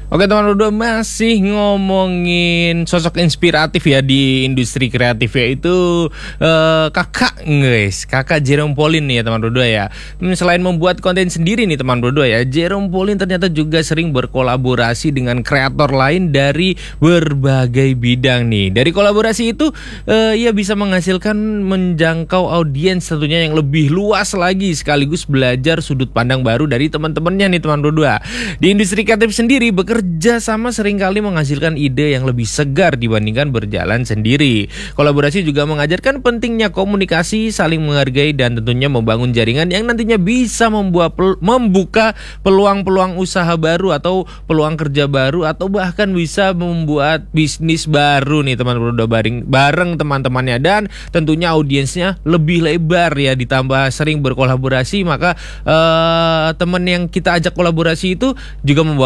Oke teman berdua, masih ngomongin sosok inspiratif ya di industri kreatif, yaitu kakak Jerome Pauline nih ya teman berdua ya. Selain membuat konten sendiri nih teman berdua ya, Jerome Pauline ternyata juga sering berkolaborasi dengan kreator lain dari berbagai bidang nih. Dari kolaborasi itu ia bisa menghasilkan menjangkau audiens tentunya yang lebih luas lagi, sekaligus belajar sudut pandang baru dari teman-temannya nih teman berdua. Di industri kreatif sendiri, bekerja sama seringkali menghasilkan ide yang lebih segar dibandingkan berjalan sendiri. Kolaborasi juga mengajarkan pentingnya komunikasi, saling menghargai, dan tentunya membangun jaringan yang nantinya bisa membuka peluang-peluang usaha baru atau peluang kerja baru, atau bahkan bisa membuat bisnis baru nih teman berdua bareng teman-temannya. Dan tentunya audiensnya lebih lebar ya, ditambah sering berkolaborasi, maka teman yang kita ajak kolaborasi itu juga membawa